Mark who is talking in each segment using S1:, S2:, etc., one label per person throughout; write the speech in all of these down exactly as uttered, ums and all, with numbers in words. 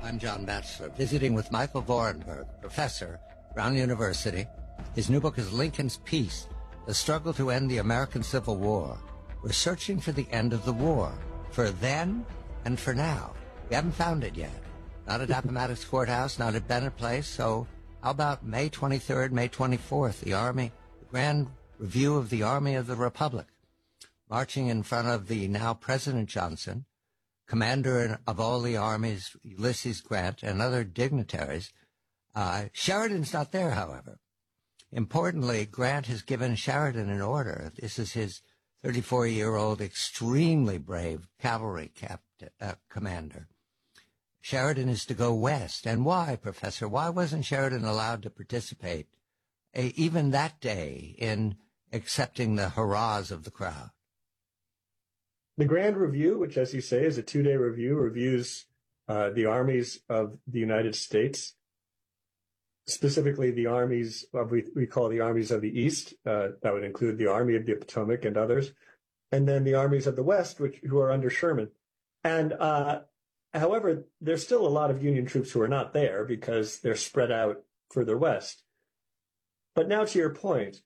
S1: I'm John Batchelor, visiting with Michael Vorenberg, professor, Brown University. His new book is Lincoln's Peace, The Struggle to End the American Civil War. We're searching for the end of the war, for then and for now. We haven't found it yet. Not at Appomattox Courthouse, not at Bennett Place, so how about May twenty-third, May twenty-fourth, the Army, the Grand Review of the Army of the Republic, marching in front of the now President Johnson, commander of all the armies, Ulysses Grant, and other dignitaries. Uh, Sheridan's not there, however. Importantly, Grant has given Sheridan an order. This is his thirty-four-year-old, extremely brave cavalry captain, uh, commander. Sheridan is to go west. And why, Professor? Why wasn't Sheridan allowed to participate, uh, even that day, in accepting the hurrahs of the crowd?
S2: The Grand Review, which, as you say, is a two-day review, reviews uh, the armies of the United States, specifically the armies of, we, we call the armies of the East. Uh, that would include the Army of the Potomac and others, and then the armies of the West, which who are under Sherman. And uh, however, there's still a lot of Union troops who are not there because they're spread out further west. But now to your point,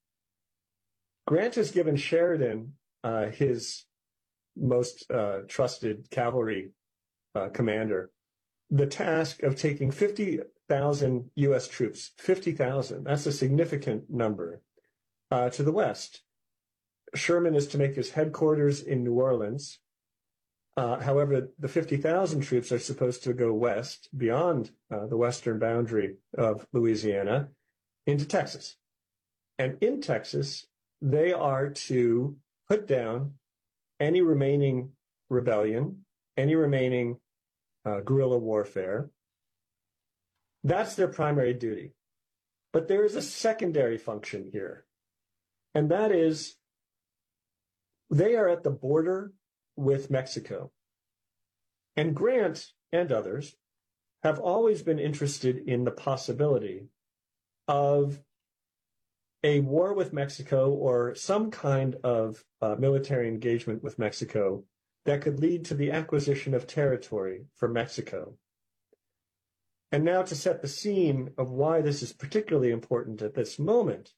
S2: Grant has given Sheridan uh, his most uh, trusted cavalry uh, commander the task of taking fifty thousand U S troops, fifty thousand, that's a significant number, uh, to the west. Sherman is to make his headquarters in New Orleans. Uh, however, the fifty thousand troops are supposed to go west, beyond uh, the western boundary of Louisiana, into Texas. And in Texas, they are to put down any remaining rebellion, any remaining uh, guerrilla warfare. That's their primary duty. But there is a secondary function here, and that is they are at the border with Mexico. And Grant and others have always been interested in the possibility of a war with Mexico or some kind of uh, military engagement with Mexico that could lead to the acquisition of territory for Mexico. And now to set the scene of why this is particularly important at this moment,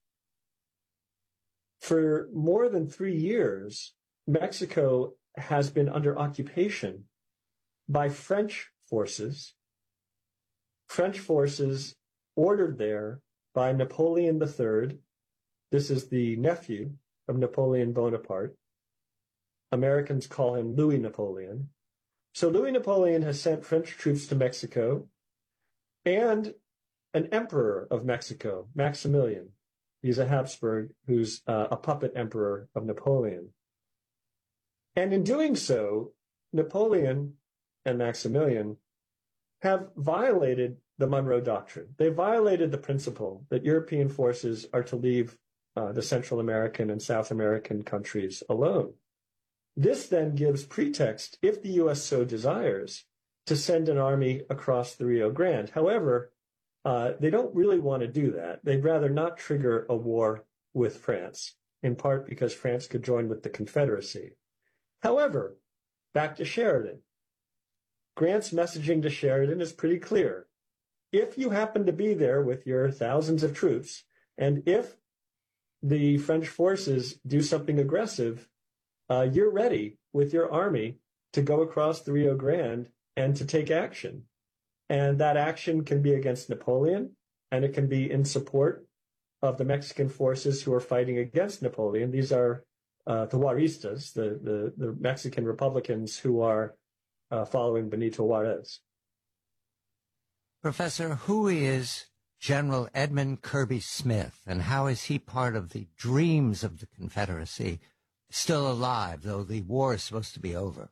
S2: for more than three years, Mexico has been under occupation by French forces, French forces ordered there by Napoleon the Third. This is the nephew of Napoleon Bonaparte. Americans call him Louis Napoleon. So Louis Napoleon has sent French troops to Mexico, and an emperor of Mexico, Maximilian. He's a Habsburg who's uh, a puppet emperor of Napoleon. And in doing so, Napoleon and Maximilian have violated the Monroe Doctrine. They violated the principle that European forces are to leave uh, the Central American and South American countries alone. This then gives pretext, if the U S so desires, to send an army across the Rio Grande. However, uh, they don't really want to do that. They'd rather not trigger a war with France, in part because France could join with the Confederacy. However, back to Sheridan. Grant's messaging to Sheridan is pretty clear. If you happen to be there with your thousands of troops, and if the French forces do something aggressive, uh, you're ready with your army to go across the Rio Grande and to take action. And that action can be against Napoleon, and it can be in support of the Mexican forces who are fighting against Napoleon. These are uh, the Juaristas, the, the, the Mexican Republicans who are uh, following Benito Juarez.
S1: Professor, who is General Edmund Kirby Smith, and how is he part of the dreams of the Confederacy, still alive, though the war is supposed to be over?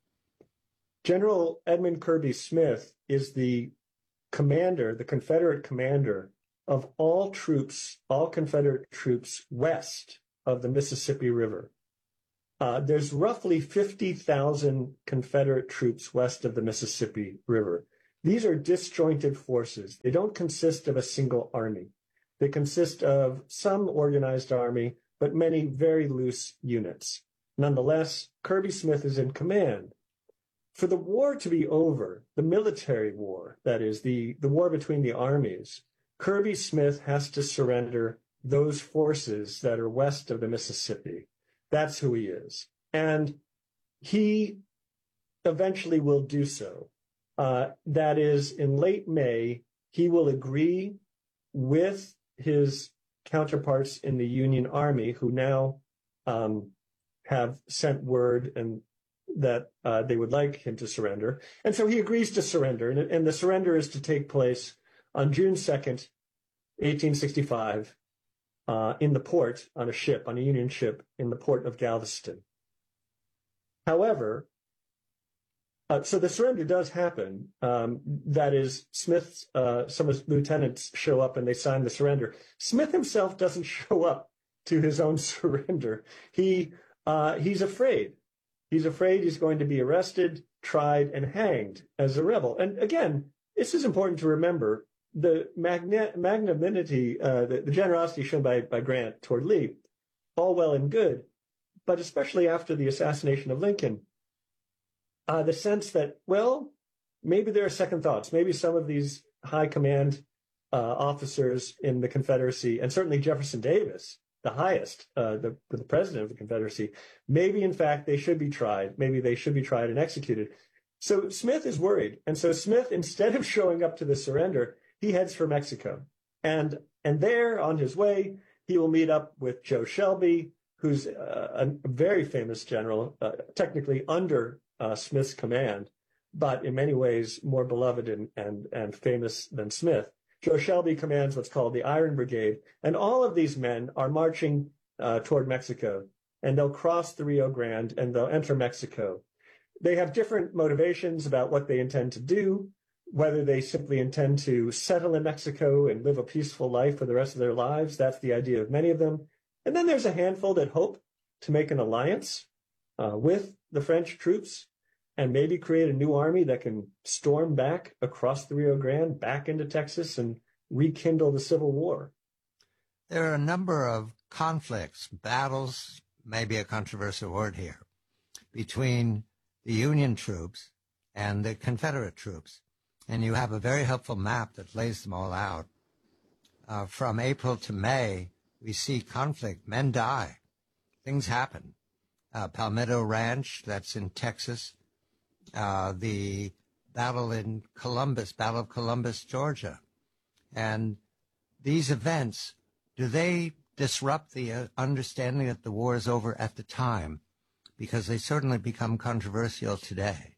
S2: General Edmund Kirby Smith is the commander, the Confederate commander of all troops, all Confederate troops west of the Mississippi River. Uh, there's roughly fifty thousand Confederate troops west of the Mississippi River. These are disjointed forces. They don't consist of a single army. They consist of some organized army, but many very loose units. Nonetheless, Kirby Smith is in command. for the war to be over, the military war, that is, the, the war between the armies, Kirby Smith has to surrender those forces that are west of the Mississippi. That's who he is. And he eventually will do so. Uh, that is, in late May, he will agree with his counterparts in the Union Army, who now um, have sent word and that uh, they would like him to surrender. And so he agrees to surrender. And, and the surrender is to take place on June second, eighteen sixty-five, uh, in the port on a ship, on a Union ship in the port of Galveston. However, uh, so the surrender does happen. Um, that is, Smith's, uh, some of his lieutenants show up and they sign the surrender. Smith himself doesn't show up to his own surrender. He uh, he's afraid. He's afraid he's going to be arrested, tried, and hanged as a rebel. And again, this is important to remember. The magna- magnanimity, uh, the, the generosity shown by, by Grant toward Lee, all well and good, but especially after the assassination of Lincoln, uh, the sense that, well, maybe there are second thoughts. Maybe some of these high command uh, officers in the Confederacy, and certainly Jefferson Davis, the highest, uh, the, the president of the Confederacy, maybe in fact they should be tried. Maybe they should be tried and executed. So Smith is worried. And so Smith, instead of showing up to the surrender, he heads for Mexico. And, and there, on his way, he will meet up with Joe Shelby, who's uh, a very famous general, uh, technically under uh, Smith's command, but in many ways more beloved and, and, and famous than Smith. Joe Shelby commands what's called the Iron Brigade, and all of these men are marching uh, toward Mexico, and they'll cross the Rio Grande and they'll enter Mexico. They have different motivations about what they intend to do, whether they simply intend to settle in Mexico and live a peaceful life for the rest of their lives. That's the idea of many of them. And then there's a handful that hope to make an alliance uh, with the French troops and maybe create a new army that can storm back across the Rio Grande, back into Texas, and rekindle the Civil War.
S1: There are a number of conflicts, battles, maybe a controversial word here, between the Union troops and the Confederate troops. And you have a very helpful map that lays them all out. Uh, from April to May, we see conflict. Men die. Things happen. Uh, Palmetto Ranch, that's in Texas. Uh, the battle in Columbus, Battle of Columbus, Georgia. And these events, do they disrupt the uh, understanding that the war is over at the time? Because they certainly become controversial today.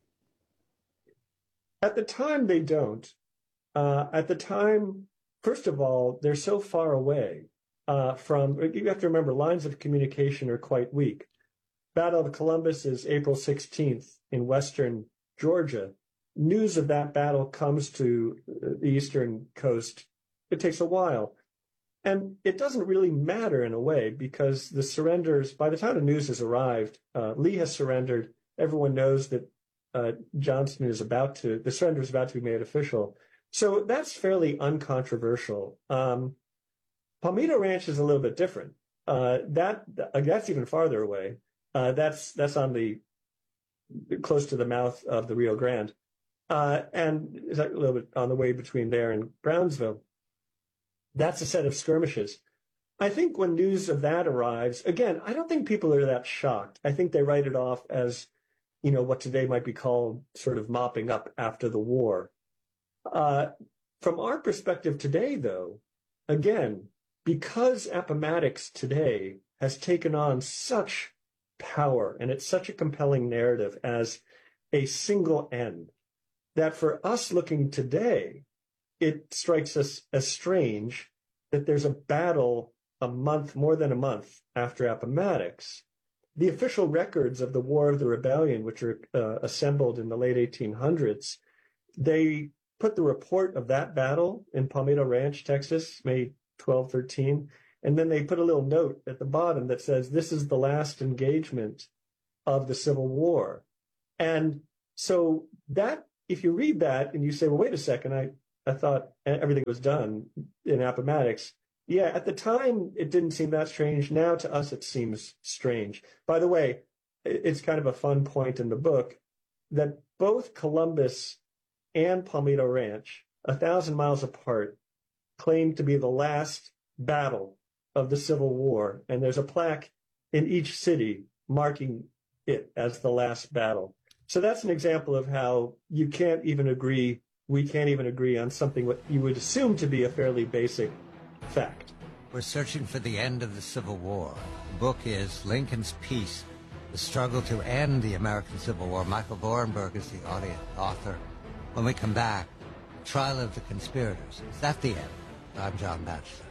S2: At the time, they don't. Uh, at the time, first of all, they're so far away uh, from, you have to remember, lines of communication are quite weak. Battle of Columbus is April sixteenth in western Georgia. News of that battle comes to the eastern coast. It takes a while. And it doesn't really matter in a way because the surrenders, by the time the news has arrived, uh, Lee has surrendered. Everyone knows that uh, Johnston is about to, the surrender is about to be made official. So that's fairly uncontroversial. Um, Palmito Ranch is a little bit different. Uh, that uh, that's even farther away. Uh, that's that's on the close to the mouth of the Rio Grande, uh, and is a little bit on the way between there and Brownsville. That's a set of skirmishes. I think when news of that arrives, again, I don't think people are that shocked. I think they write it off as, you know, what today might be called sort of mopping up after the war. Uh, from our perspective today, though, again, because Appomattox today has taken on such power and it's such a compelling narrative as a single end, that for us looking today, it strikes us as strange that there's a battle a month, more than a month after Appomattox. The official records of the War of the Rebellion, which are uh, assembled in the late eighteen hundreds, they put the report of that battle in Palmito Ranch, Texas, May twelfth, thirteen, and then they put a little note at the bottom that says, this is the last engagement of the Civil War. And so that, if you read that and you say, well, wait a second, I, I thought everything was done in Appomattox. Yeah, at the time, it didn't seem that strange. Now to us, it seems strange. By the way, it's kind of a fun point in the book that both Columbus and Palmito Ranch, a thousand miles apart, claim to be the last battle of the Civil War. And there's a plaque in each city marking it as the last battle. So that's an example of how you can't even agree, we can't even agree on something what you would assume to be a fairly basic fact.
S1: We're searching for the end of the Civil War. The book is Lincoln's Peace, The Struggle to End the American Civil War. Michael Vorenberg is the author. When we come back, Trial of the Conspirators. Is that the end? I'm John Batchelor.